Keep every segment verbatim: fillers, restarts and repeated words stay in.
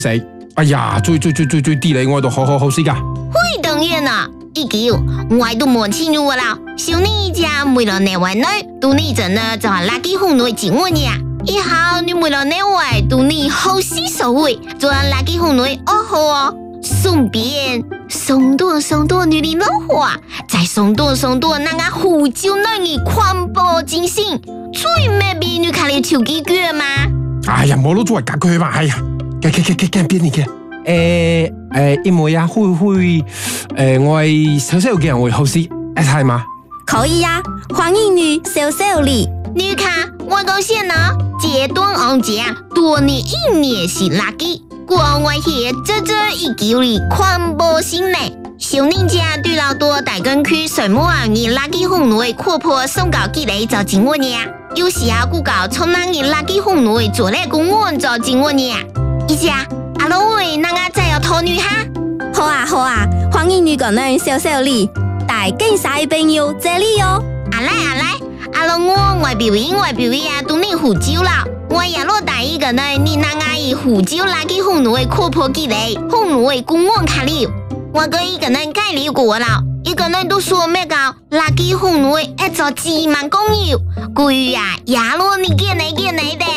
死！哎呀，最最最最最啲嚟，我都好好好死噶。 會當然啦，依叫我都冇錢咗啦。小你家為了你位女，到你陣呢就係垃圾紅女接我呀。以後你為了你位，到你好死手會，就係垃圾紅女哦好哦。順便送多送多你的老話，再送多送多那個胡椒女兒寬博精神，最美美女看你超幾句嘛？ 哎呀，冇攞作為假句嘛，哎呀，嘅嘅嘅嘅嘅邊嚟嘅？誒誒，因為啊，會會誒，我係小小嘅人會好事，係嘛？ 可以呀、啊，歡迎你小小禮。 你看我講先呢，這段紅姐多年一年是垃圾。國外協這這一九里寬博心呢，小人家對老多大根區水木啊，你垃圾紅女闊破送稿寄嚟就緊我呢，有時啊古搞從那你垃圾紅女做嚟公案就緊我呢，一家阿老喂那個再要拖女哈， 好啊好啊，歡迎你個人小小禮，大家晒朋友這裡喲， 阿來阿來，阿老我外表演外表演啊，都你胡椒啦。我也落大一個呢，你那阿姨胡椒垃圾紅女闊破寄嚟，紅女公安卡了。我個一個人介了過啦，一個人都說咩個垃圾紅女一做自慢公要，句呀也落你見你見你的。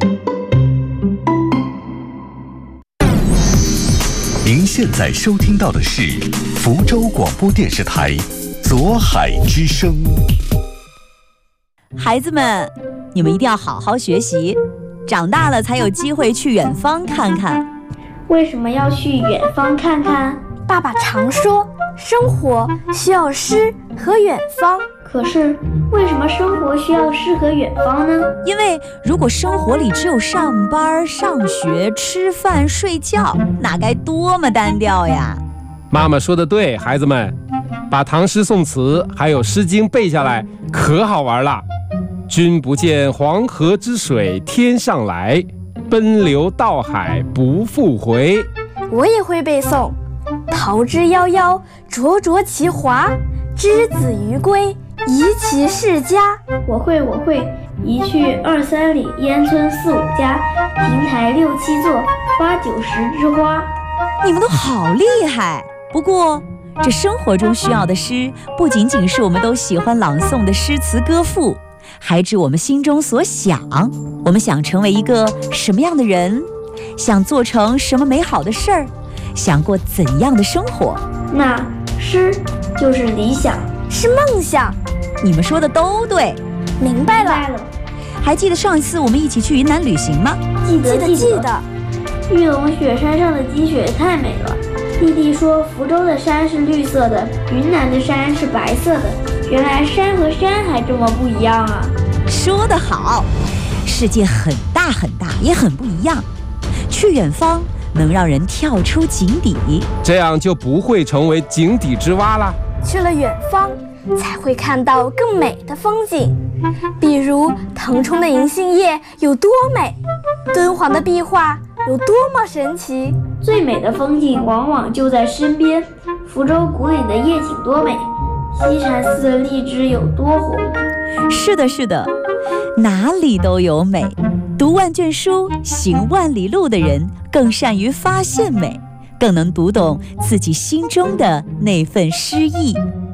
您現在收聽到的是福州廣播電視台左海之聲。 孩子們，你們一定要好好學習，長大了才有機會去遠方看看。 為什麼要去遠方看看？ 爸爸常說，生活需要詩和遠方。 可是，為什麼生活需要詩和遠方呢？ 因為如果生活裡只有上班、上學、吃飯、睡覺，那該多麼單調呀！ 媽媽說得對，孩子們，把唐詩宋詞還有詩經背下來，可好玩了。君不見黃河之水天上來，奔流到海不復回。 我也會背誦，桃之夭夭，灼灼其華，之子於歸，宜其室家。 我會我會，一去二三里，煙村四五家，亭台六七座，八九十枝花。 你們都好厲害！不過，這生活中需要的詩，不僅僅是我們都喜歡朗誦的詩詞歌賦，還指我們心中所想。我們想成為一個什麼樣的人，想做成什麼美好的事兒，想過怎樣的生活。 那詩就是理想， 是夢想。 你們說的都對， 明白了。 還記得上一次我們一起去雲南旅行嗎？ 記得記得記得。 玉龍雪山上的積雪太美了。弟弟說福州的山是綠色的，雲南的山是白色的。原來山和山還這麼不一樣啊！ 說得好，世界很大很大，也很不一樣。去遠方能讓人跳出井底， 這樣就不會成為井底之蛙啦。 去了遠方，才會看到更美的風景，比如騰衝的銀杏葉有多美，敦煌的壁畫有多麼神奇。 最美的風景往往就在身邊，福州古嶺的夜景多美，西禪寺的荔枝有多紅。 是的，是的，哪裡都有美。讀萬卷書，行萬里路的人，更善於發現美，更能讀懂自己心中的那份詩意。